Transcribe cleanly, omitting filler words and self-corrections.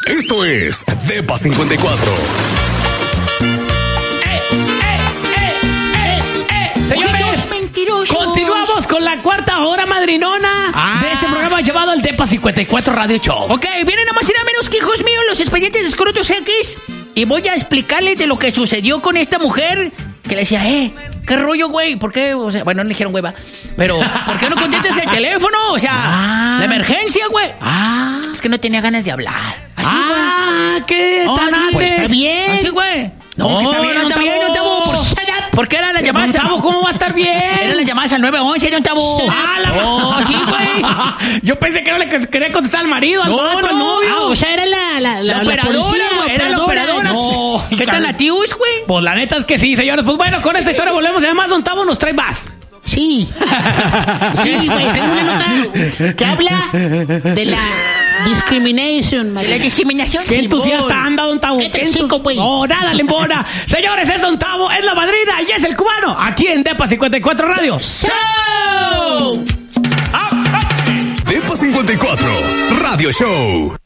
Esto es Depa 54. Señores, mentirosos. Continuamos con la cuarta hora madrinona de este programa llamado el Depa 54 Radio Show. Ok, vienen nada más y nada menos que hijos míos, los expedientes de Escrotos X. Y voy a explicarles de lo que sucedió con esta mujer. Que le decía, ¿qué rollo, güey? ¿Por qué? O sea, bueno, no le dijeron, güey, va. Pero, ¿por qué no contestas el teléfono? O sea, la emergencia, güey. Es que no tenía ganas de hablar. Así, güey. ¿Qué tan sí, antes? pues está bien. Así, güey. No está bien, don Tabo. Porque era la llamada. Don Tabo, ¿cómo va a estar bien? Era la llamada al 911, don Tabo. Sí, güey. Yo pensé que no le quería contestar al marido, al vato, al novio. O sea, era la operadora, güey. Era la operadora. No, ¿Qué tan nativos, güey? Pues la neta es que sí, señores. Pues bueno, con esta historia volvemos. Además, don Tabo nos trae más. Sí. Sí, güey. Tengo una nota que habla de la discrimination. ¿De la discriminación? ¿Qué entusiasta anda, don Tabo? No, nada le embona. Señores, es don Tabo, es la madrina y es el cubano. Aquí en Depa 54 Radio. ¡Show! Depa 54 Radio Show.